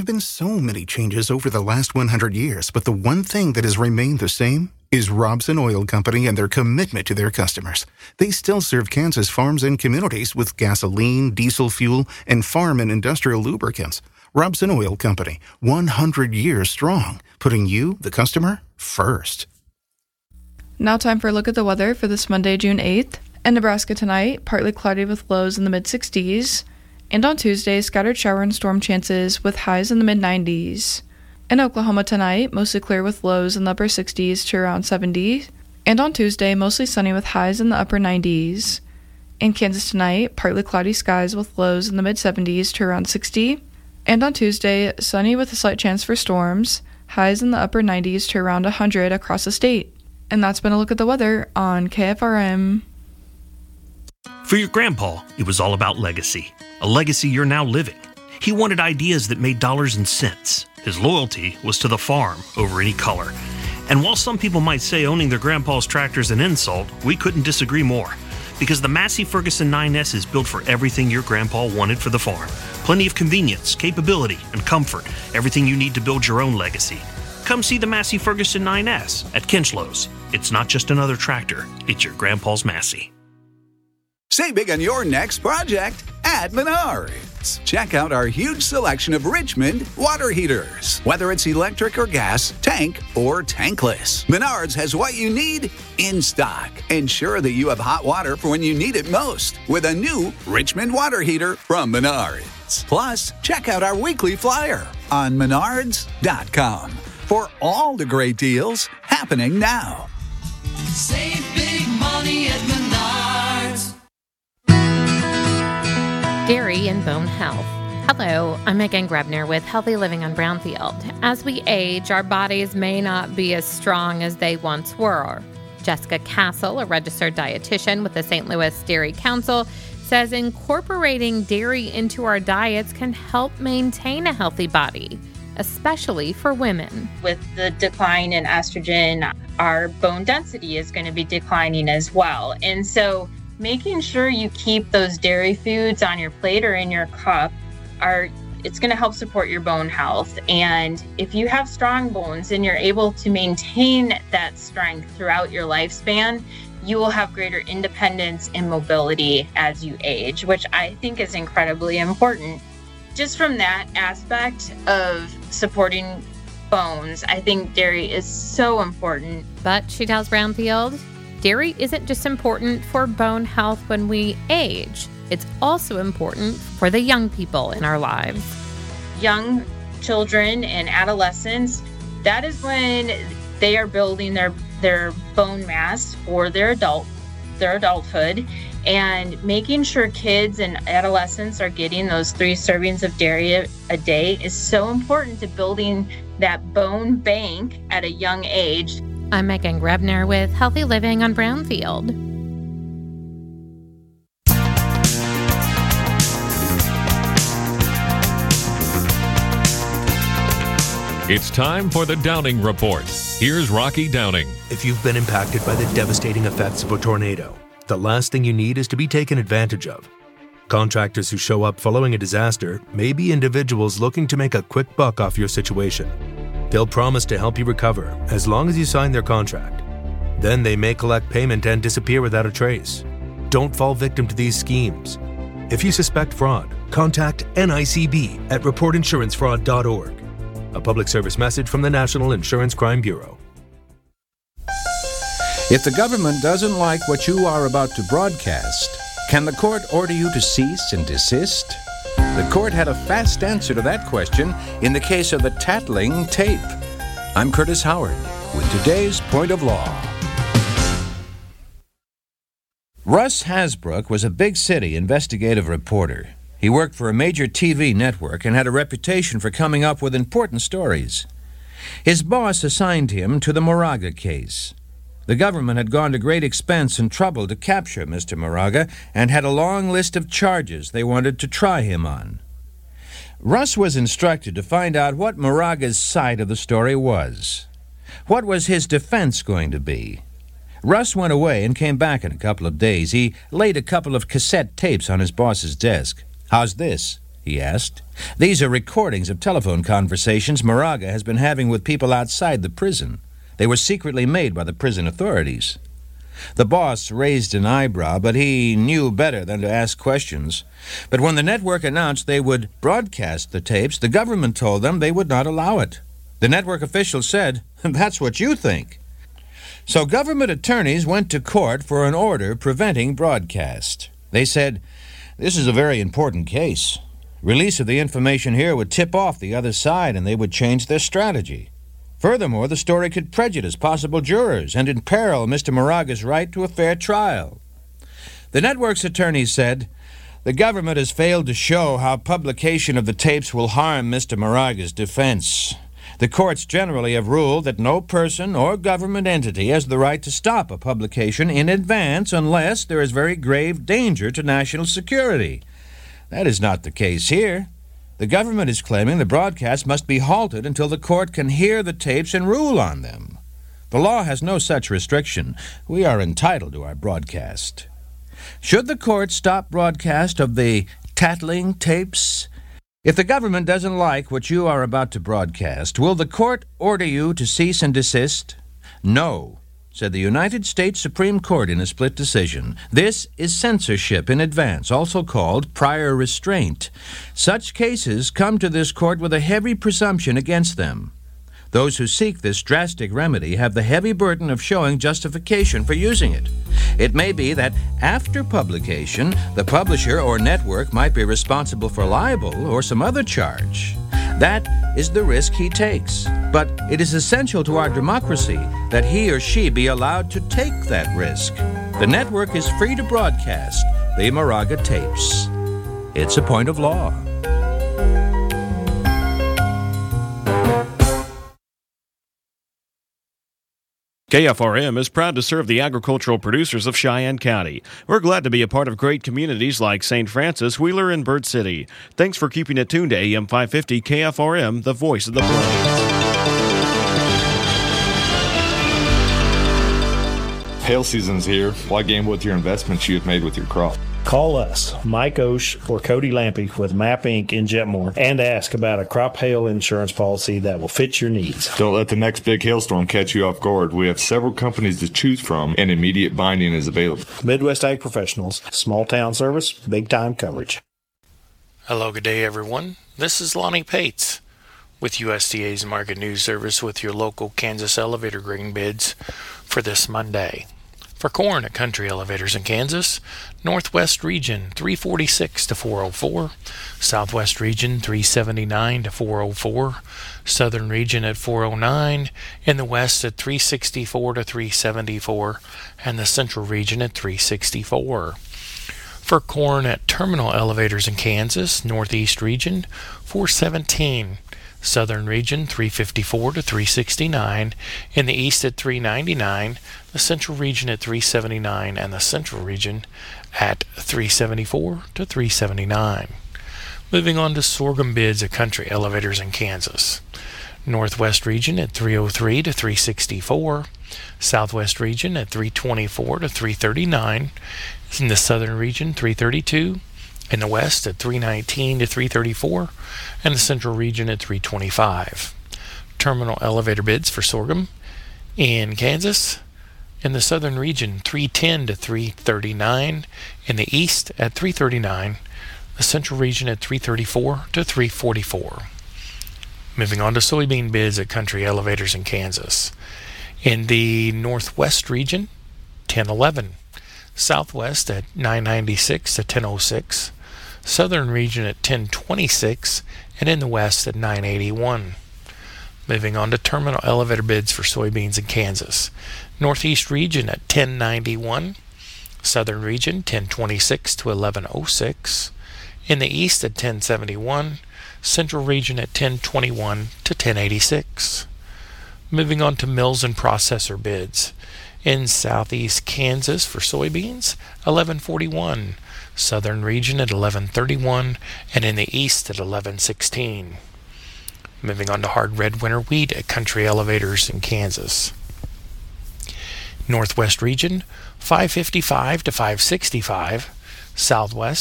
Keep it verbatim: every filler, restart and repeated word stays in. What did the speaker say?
have been so many changes over the last one hundred years, but the one thing that has remained the same is Robson Oil Company and their commitment to their customers. They still serve Kansas farms and communities with gasoline, diesel fuel, and farm and industrial lubricants. Robson Oil Company, one hundred years strong, putting you, the customer, first. Now time for a look at the weather for this Monday, June eighth. In Nebraska tonight, partly cloudy with lows in the mid-sixties. And on Tuesday, scattered shower and storm chances with highs in the mid-nineties. In Oklahoma tonight, mostly clear with lows in the upper sixties to around seventy. And on Tuesday, mostly sunny with highs in the upper nineties. In Kansas tonight, partly cloudy skies with lows in the mid-seventies to around sixty. And on Tuesday, sunny with a slight chance for storms, highs in the upper nineties to around one hundred across the state. And that's been a look at the weather on K F R M. For your grandpa, it was all about legacy. A legacy you're now living. He wanted ideas that made dollars and cents. His loyalty was to the farm over any color. And while some people might say owning their grandpa's tractor is an insult, we couldn't disagree more. Because the Massey Ferguson nine S is built for everything your grandpa wanted for the farm. Plenty of convenience, capability, and comfort. Everything you need to build your own legacy. Come see the Massey Ferguson nine S at Kinchlows. It's not just another tractor, it's your grandpa's Massey. Save big on your next project at Menards. Check out our huge selection of Richmond water heaters. Whether it's electric or gas, tank or tankless, Menards has what you need in stock. Ensure that you have hot water for when you need it most with a new Richmond water heater from Menards. Plus, check out our weekly flyer on menards dot com for all the great deals happening now. Save big money at Menards. Dairy and bone health. Hello, I'm Megan Grebner with Healthy Living on Brownfield. As we age, our bodies may not be as strong as they once were. Jessica Castle, a registered dietitian with the Saint Louis Dairy Council, says incorporating dairy into our diets can help maintain a healthy body, especially for women. With the decline in estrogen, our bone density is going to be declining as well. And so making sure you keep those dairy foods on your plate or in your cup are it's going to help support your bone health. And if you have strong bones and you're able to maintain that strength throughout your lifespan, you will have greater independence and mobility as you age, which I think is incredibly important. Just from that aspect of supporting bones, I think dairy is so important. But she tells Brownfield, dairy isn't just important for bone health when we age. It's also important for the young people in our lives. Young children and adolescents, that is when they are building their, their bone mass for their adult, their adulthood. And making sure kids and adolescents are getting those three servings of dairy a, a day is so important to building that bone bank at a young age. I'm Megan Grebner with Healthy Living on Brownfield. It's time for the Downing Report. Here's Rocky Downing. If you've been impacted by the devastating effects of a tornado, the last thing you need is to be taken advantage of. Contractors who show up following a disaster may be individuals looking to make a quick buck off your situation. They'll promise to help you recover as long as you sign their contract. Then they may collect payment and disappear without a trace. Don't fall victim to these schemes. If you suspect fraud, contact N I C B at report insurance fraud dot org. A public service message from the National Insurance Crime Bureau. If the government doesn't like what you are about to broadcast, can the court order you to cease and desist? The court had a fast answer to that question in the case of the Tattling tape. I'm Curtis Howard with today's Point of Law. Russ Hasbrook was a big city investigative reporter. He worked for a major T V network and had a reputation for coming up with important stories. His boss assigned him to the Moraga case. The government had gone to great expense and trouble to capture Mister Moraga and had a long list of charges they wanted to try him on. Russ was instructed to find out what Moraga's side of the story was. What was his defense going to be? Russ went away and came back in a couple of days. He laid a couple of cassette tapes on his boss's desk. How's this? he asked. These are recordings of telephone conversations Moraga has been having with people outside the prison. They were secretly made by the prison authorities. The boss raised an eyebrow, but he knew better than to ask questions. But when the network announced they would broadcast the tapes, the government told them they would not allow it. The network official said, "That's what you think." So government attorneys went to court for an order preventing broadcast. They said, "This is a very important case. Release of the information here would tip off the other side and they would change their strategy. Furthermore, the story could prejudice possible jurors and imperil Mister Moraga's right to a fair trial." The network's attorneys said, "The government has failed to show how publication of the tapes will harm Mister Moraga's defense. The courts generally have ruled that no person or government entity has the right to stop a publication in advance unless there is very grave danger to national security. That is not the case here. The government is claiming the broadcast must be halted until the court can hear the tapes and rule on them. The law has no such restriction. We are entitled to our broadcast. Should the court stop broadcast of the tattling tapes? If the government doesn't like what you are about to broadcast, will the court order you to cease and desist? No, said the United States Supreme Court in a split decision. This is censorship in advance, also called prior restraint. Such cases come to this court with a heavy presumption against them. Those who seek this drastic remedy have the heavy burden of showing justification for using it. It may be that after publication, the publisher or network might be responsible for libel or some other charge. That is the risk he takes. But it is essential to our democracy that he or she be allowed to take that risk. The network is free to broadcast the Moraga tapes. It's a point of law. K F R M is proud to serve the agricultural producers of Cheyenne County. We're glad to be a part of great communities like Saint Francis, Wheeler, and Bird City. Thanks for keeping it tuned to A M five fifty K F R M, the voice of the plains. Hail season's here. Why gamble with your investments you have made with your crop? Call us, Mike Osh or Cody Lampy with MAP Incorporated in Jetmore, and ask about a crop hail insurance policy that will fit your needs. Don't let the next big hailstorm catch you off guard. We have several companies to choose from, and immediate binding is available. Midwest Ag Professionals, small town service, big time coverage. Hello, good day, everyone. This is Lonnie Pates with U S D A's Market News Service with your local Kansas elevator grain bids for this Monday. For corn at Country Elevators in Kansas, Northwest Region three forty-six to four oh four, Southwest Region three seventy-nine to four oh four, Southern Region at four oh nine, in the West at three sixty-four to three seventy-four, and the Central Region at three sixty-four. For corn at Terminal Elevators in Kansas, Northeast Region four seventeen, Southern Region three fifty-four to three sixty-nine, in the East at three ninety-nine, the Central Region at three seventy-nine, and the Central Region at three seventy-four to three seventy-nine. Moving on to sorghum bids at Country Elevators in Kansas. Northwest Region at three oh three to three sixty-four, Southwest Region at three twenty-four to three thirty-nine, in the Southern Region three thirty-two, in the West at three nineteen to three thirty-four, and the Central Region at three twenty-five. Terminal elevator bids for sorghum in Kansas. In the Southern Region, three ten to three thirty-nine, in the East at three thirty-nine, the Central Region at three thirty-four to three forty-four. Moving on to soybean bids at Country Elevators in Kansas. In the Northwest Region, ten eleven, Southwest at nine ninety-six to ten oh six, Southern Region at ten twenty-six, and in the West at nine eighty-one. Moving on to terminal elevator bids for soybeans in Kansas. Northeast Region at ten ninety-one, Southern Region ten twenty-six to eleven oh six, in the East at ten seventy-one, Central Region at ten twenty-one to ten eighty-six. Moving on to mills and processor bids. In Southeast Kansas for soybeans, eleven forty-one, Southern Region at eleven thirty-one, and in the East at eleven sixteen. Moving on to hard red winter wheat at Country Elevators in Kansas. Northwest Region, five fifty-five to five sixty-five, Southwest